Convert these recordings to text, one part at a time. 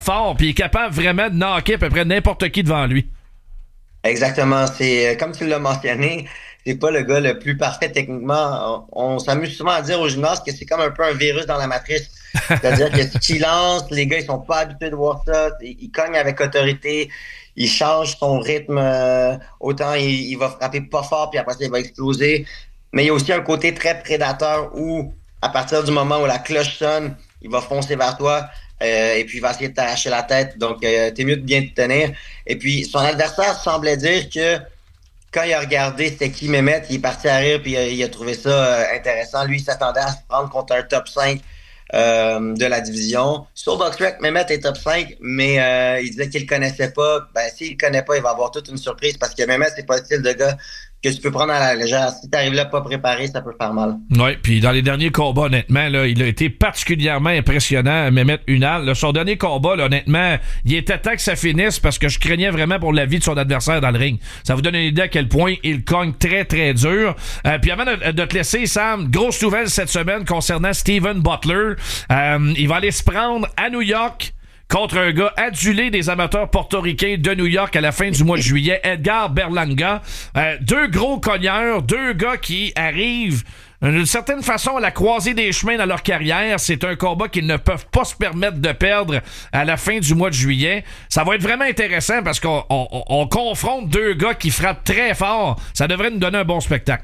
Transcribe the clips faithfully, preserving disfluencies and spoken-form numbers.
fort, puis il est capable vraiment de knocker à peu près n'importe qui devant lui. Exactement. C'est comme tu l'as mentionné, c'est pas le gars le plus parfait techniquement. On, on s'amuse souvent à dire aux gymnastes que c'est comme un peu un virus dans la matrice. C'est-à-dire que ce qu'il lance, les gars, ils sont pas habitués de voir ça. Ils cognent avec autorité. Il change son rythme. Euh, autant il, il va frapper pas fort, puis après ça, il va exploser. Mais il y a aussi un côté très prédateur où, à partir du moment où la cloche sonne, il va foncer vers toi euh, et puis il va essayer de t'arracher la tête. Donc, euh, t'es mieux de bien te tenir. Et puis, son adversaire semblait dire que quand il a regardé c'était qui Mehmet, il est parti à rire puis il a, il a trouvé ça euh, intéressant. Lui, il s'attendait à se prendre contre un top cinq euh, de la division. Sur BoxRec, Mehmet est top cinq, mais euh, il disait qu'il le connaissait pas. Ben, s'il le connaît pas, il va avoir toute une surprise parce que Mehmet, c'est pas le style de gars que tu peux prendre à la légère. Si t'arrives là pas préparé, ça peut faire mal. Oui, puis dans les derniers combats, honnêtement, là, il a été particulièrement impressionnant, Mehmet Unal. Là, son dernier combat, là, honnêtement, il était temps que ça finisse parce que je craignais vraiment pour la vie de son adversaire dans le ring. Ça vous donne une idée à quel point il cogne très, très dur. Euh, puis avant de, de te laisser, Sam, grosse nouvelle cette semaine concernant Steven Butler. Euh, il va aller se prendre à New York contre un gars adulé des amateurs portoricains de New York à la fin du mois de juillet, Edgar Berlanga. Euh, deux gros cogneurs, deux gars qui arrivent d'une certaine façon à la croisée des chemins dans leur carrière. C'est un combat qu'ils ne peuvent pas se permettre de perdre à la fin du mois de juillet. Ça va être vraiment intéressant parce qu'on on, on confronte deux gars qui frappent très fort. Ça devrait nous donner un bon spectacle.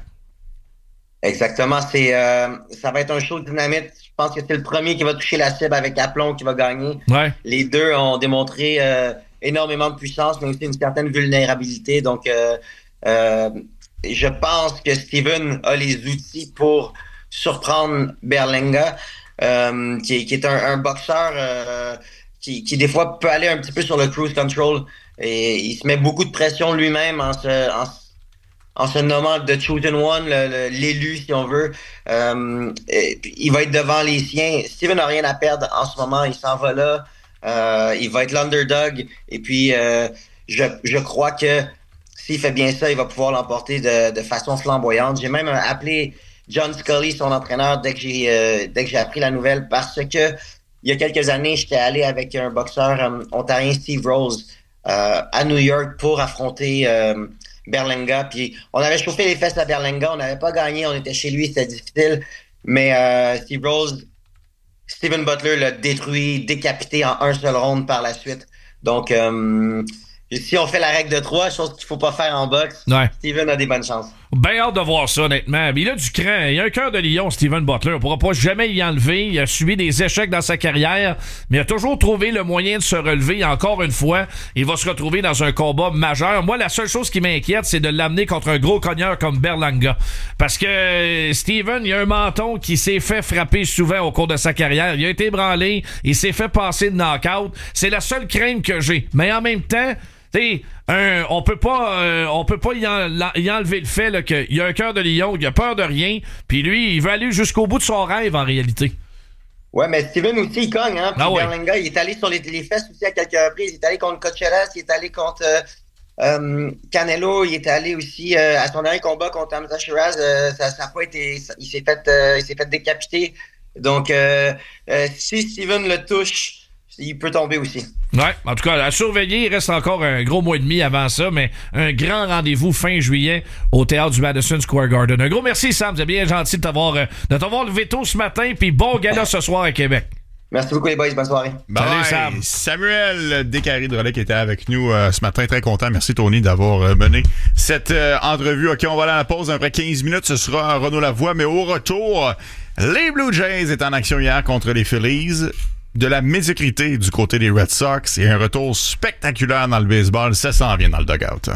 Exactement. C'est, euh, ça va être un show de dynamite. Je pense que c'est le premier qui va toucher la cible avec aplomb qui va gagner. Ouais. Les deux ont démontré euh, énormément de puissance, mais aussi une certaine vulnérabilité. Donc, euh, euh, je pense que Steven a les outils pour surprendre Berlanga, euh, qui, qui est un, un boxeur euh, qui, qui, des fois, peut aller un petit peu sur le cruise control. Et il se met beaucoup de pression lui-même en se... En, en se nommant The Chosen One, le, le, l'élu, si on veut. Euh, et, il va être devant les siens. Steven n'a rien à perdre en ce moment. Il s'en va là. Euh, il va être l'underdog. Et puis, euh, je, je crois que s'il fait bien ça, il va pouvoir l'emporter de, de façon flamboyante. J'ai même appelé John Scully, son entraîneur, dès que j'ai, euh, dès que j'ai appris la nouvelle, parce que il y a quelques années, j'étais allé avec un boxeur euh, ontarien, Steve Rose, euh, à New York pour affronter... Euh, Berlanga, puis on avait chauffé les fesses à Berlanga, on n'avait pas gagné, on était chez lui, c'était difficile, mais euh, Steve Rose, Steven Butler l'a détruit, décapité en un seul round par la suite. Donc, euh, si on fait la règle de trois, chose qu'il faut pas faire en boxe, ouais. Steven a des bonnes chances. Ben hâte de voir ça, honnêtement. Mais il a du cran. Il a un cœur de lion, Steven Butler. On pourra pas jamais y enlever. Il a subi des échecs dans sa carrière, mais il a toujours trouvé le moyen de se relever. Et encore une fois, il va se retrouver dans un combat majeur. Moi, la seule chose qui m'inquiète, c'est de l'amener contre un gros cogneur comme Berlanga. Parce que Steven, il a un menton qui s'est fait frapper souvent au cours de sa carrière. Il a été ébranlé. Il s'est fait passer de knock-out. C'est la seule crainte que j'ai. Mais en même temps, t'sais, un, on peut pas euh, on peut pas y, en, y enlever le fait là, qu'il a un cœur de lion, il a peur de rien, puis lui, il veut aller jusqu'au bout de son rêve en réalité. Ouais, mais Steven aussi, il cogne, hein. Puis ah ouais. Berlanga, il est allé sur les, les fesses aussi à quelques reprises. Il est allé contre Cochelas, il est allé contre euh, euh, Canelo, il est allé aussi euh, à son dernier combat contre Hamza Shiraz. Euh, ça n'a pas été. Ça, il s'est fait euh, il s'est fait décapiter. Donc, euh, euh, si Steven le touche, il peut tomber aussi. Ouais, en tout cas, à surveiller, il reste encore un gros mois et demi avant ça, mais un grand rendez-vous fin juillet au théâtre du Madison Square Garden. Un gros merci, Sam, c'est bien gentil de t'avoir, de t'avoir levé tôt ce matin, puis bon gala ce soir à Québec. Merci beaucoup les boys, bonne soirée. Bye. Salut Sam. Samuel Descaries-Drolet qui était avec nous euh, ce matin, très content. Merci Tony d'avoir euh, mené cette euh, entrevue. Ok, on va aller à la pause après quinze minutes, ce sera Renaud Lavoie, mais au retour, les Blue Jays étaient en action hier contre les Phillies. De la médiocrité du côté des Red Sox et un retour spectaculaire dans le baseball, ça s'en vient dans le dugout.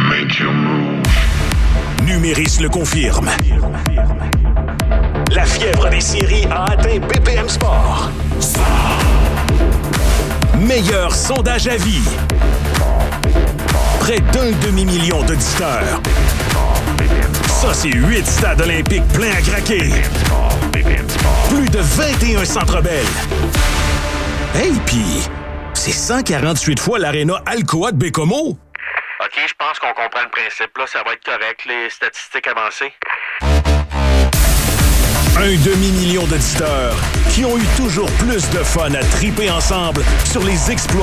Numéris le confirme. La fièvre des séries a atteint B P M Sport. Meilleur sondage à vie. Près d'un demi-million d'auditeurs. Ça, c'est huit stades olympiques pleins à craquer. Plus de vingt et un centres belles. Hey, pis c'est cent quarante-huit fois l'aréna Alcoa de Bécomo. OK, je pense qu'on comprend le principe. Là, ça va être correct, les statistiques avancées. Un demi-million d'auditeurs qui ont eu toujours plus de fun à triper ensemble sur les exploits